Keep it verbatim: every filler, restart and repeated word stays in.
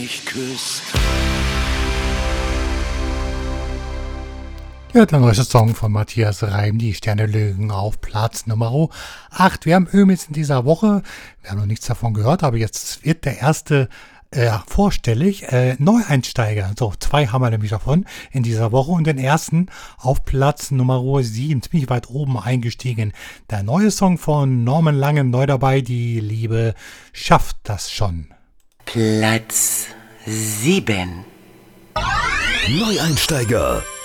mich küsst. Ja, der neueste Song von Matthias Reim, die Sterne lügen, auf Platz Nummer acht. Wir haben übrigens in dieser Woche, wir haben noch nichts davon gehört, aber jetzt wird der erste äh, vorstellig, äh, Neueinsteiger. So, zwei haben wir nämlich davon in dieser Woche und den ersten auf Platz Nummer sieben, ziemlich weit oben eingestiegen. Der neue Song von Norman Langen, neu dabei, die Liebe schafft das schon. Platz sieben. Neueinsteiger.